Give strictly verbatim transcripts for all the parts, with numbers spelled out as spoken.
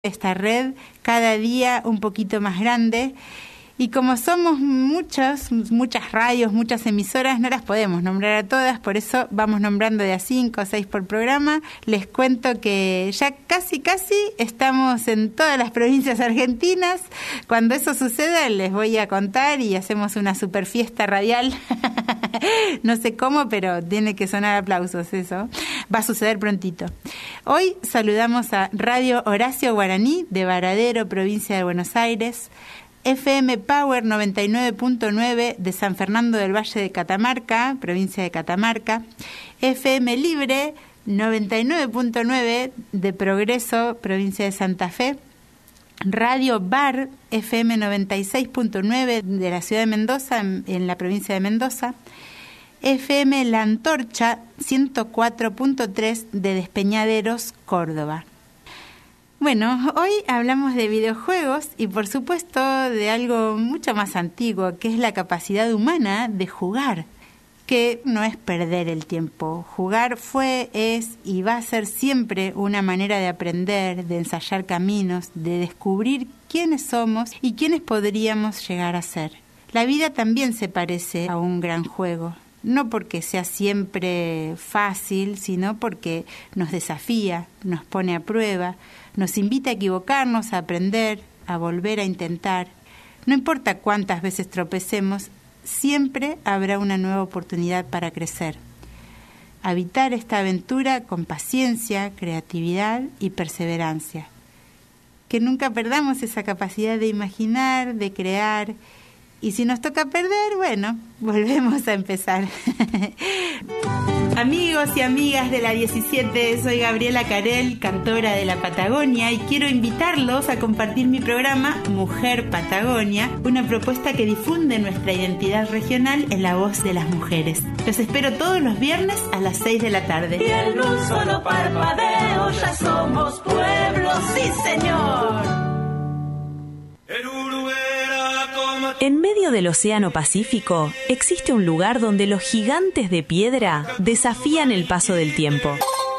esta red cada día un poquito más grande. Y como somos muchos, muchas radios, muchas emisoras, no las podemos nombrar a todas, por eso vamos nombrando de a cinco o seis por programa. Les cuento que ya casi, casi estamos en todas las provincias argentinas. Cuando eso suceda les voy a contar y hacemos una super fiesta radial. No sé cómo, pero tiene que sonar aplausos eso. Va a suceder prontito. Hoy saludamos a Radio Horacio Guaraní de Varadero, provincia de Buenos Aires, F M Power noventa y nueve punto nueve de San Fernando del Valle de Catamarca, provincia de Catamarca, F M Libre noventa y nueve punto nueve de Progreso, provincia de Santa Fe, Radio Bar F M noventa y seis punto nueve de la ciudad de Mendoza, en, en la provincia de Mendoza, F M La Antorcha ciento cuatro punto tres de Despeñaderos, Córdoba. Bueno, hoy hablamos de videojuegos y por supuesto de algo mucho más antiguo, que es la capacidad humana de jugar, que no es perder el tiempo. Jugar fue, es y va a ser siempre una manera de aprender, de ensayar caminos, de descubrir quiénes somos y quiénes podríamos llegar a ser. La vida también se parece a un gran juego. No porque sea siempre fácil, sino porque nos desafía, nos pone a prueba, nos invita a equivocarnos, a aprender, a volver a intentar. No importa cuántas veces tropecemos, siempre habrá una nueva oportunidad para crecer. Habitar esta aventura con paciencia, creatividad y perseverancia. Que nunca perdamos esa capacidad de imaginar, de crear. Y si nos toca perder, bueno, volvemos a empezar. Amigos y amigas de la diecisiete, soy Gabriela Carel, cantora de la Patagonia, y quiero invitarlos a compartir mi programa Mujer Patagonia, una propuesta que difunde nuestra identidad regional en la voz de las mujeres. Los espero todos los viernes a las seis de la tarde. Y en un solo parpadeo ya somos pueblo, sí señor. En medio del Océano Pacífico existe un lugar donde los gigantes de piedra desafían el paso del tiempo.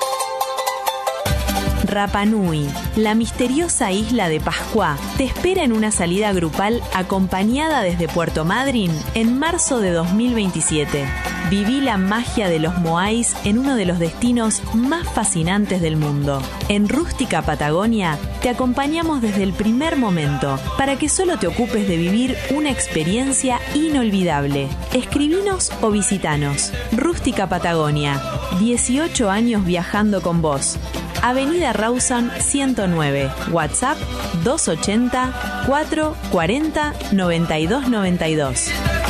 Rapa Nui, la misteriosa isla de Pascua, te espera en una salida grupal acompañada desde Puerto Madryn en marzo de dos mil veintisiete. Viví la magia de los moais en uno de los destinos más fascinantes del mundo. En Rústica Patagonia te acompañamos desde el primer momento para que solo te ocupes de vivir una experiencia inolvidable. Escribinos o visitanos. Rústica Patagonia, dieciocho años viajando con vos. Avenida Rawson ciento nueve, WhatsApp dos ochenta, cuatro cuarenta, noventa y dos noventa y dos.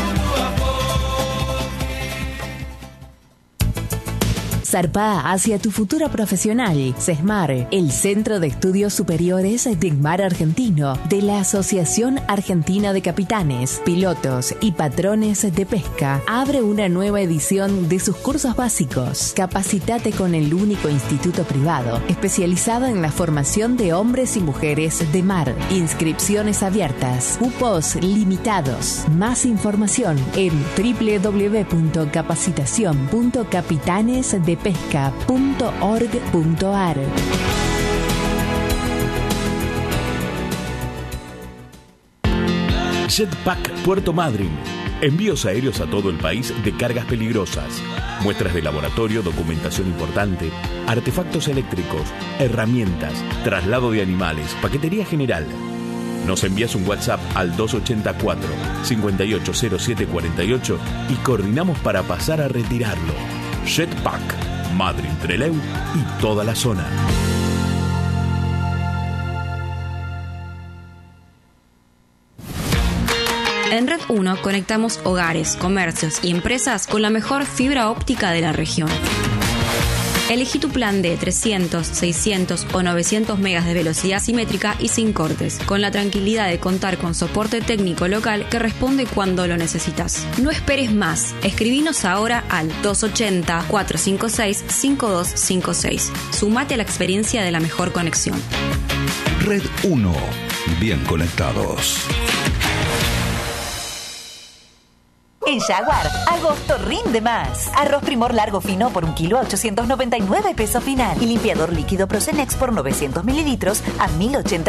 Zarpá hacia tu futuro profesional. CESMAR, el Centro de Estudios Superiores de Mar Argentino, de la Asociación Argentina de Capitanes, Pilotos y Patrones de Pesca, abre una nueva edición de sus cursos básicos. Capacitate con el único instituto privado especializado en la formación de hombres y mujeres de mar. Inscripciones abiertas. Cupos limitados. Más información en doble u doble u doble u punto capacitación punto capitanes de pesca punto org punto a r. Jetpack Puerto Madryn. Envíos aéreos a todo el país de cargas peligrosas, muestras de laboratorio, documentación importante, artefactos eléctricos, herramientas, traslado de animales, paquetería general. Nos envías un WhatsApp al dos ochenta y cuatro, cincuenta y ocho cero siete cuarenta y ocho y coordinamos para pasar a retirarlo. Jetpack, Madryn, Trelew y toda la zona. En Red uno conectamos hogares, comercios y empresas con la mejor fibra óptica de la región. Elegí tu plan de trescientos, seiscientos o novecientos megas de velocidad simétrica y sin cortes, con la tranquilidad de contar con soporte técnico local que responde cuando lo necesitas. No esperes más. Escribinos ahora al dos ochenta, cuatro cinco seis, cinco dos cinco seis. Sumate a la experiencia de la mejor conexión. Red uno. Bien conectados. En Jaguar, agosto rinde más. Arroz Primor largo fino por un kilo a ochocientos noventa y nueve pesos final. Y limpiador líquido Procenex por novecientos mililitros a mil ochenta